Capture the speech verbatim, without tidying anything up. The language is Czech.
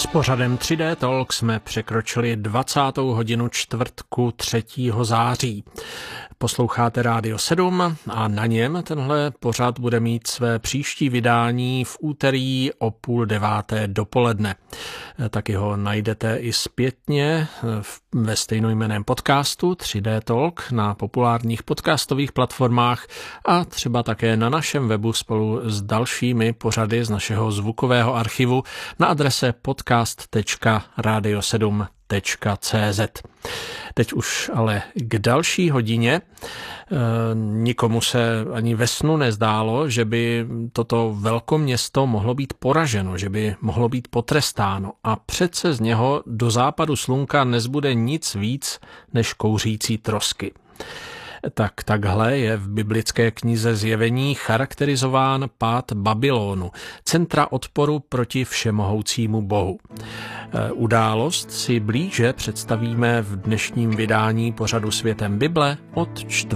pořadem tři dé Talk jsme překročili dvacátou hodinu čtvrtku třetího září. Posloucháte Rádio sedm a na něm tenhle pořad bude mít své příští vydání v úterý o půl deváté dopoledne. Taky ho najdete i zpětně ve stejnojmenném podcastu tři dé Talk na populárních podcastových platformách a třeba také na našem webu spolu s dalšími pořady z našeho zvukového archivu na adrese podcast tečka radio sedm tečka cé zet. Teď už ale k další hodině. E, nikomu se ani ve snu nezdálo, že by toto velkoměsto mohlo být poraženo, že by mohlo být potrestáno. A přece z něho do západu slunka nezbude nic víc než kouřící trosky. Tak takhle je v biblické knize Zjevení charakterizován pád Babylonu, centra odporu proti všemohoucímu Bohu. Událost si blíže představíme v dnešním vydání pořadu Světem Bible od čtvrtého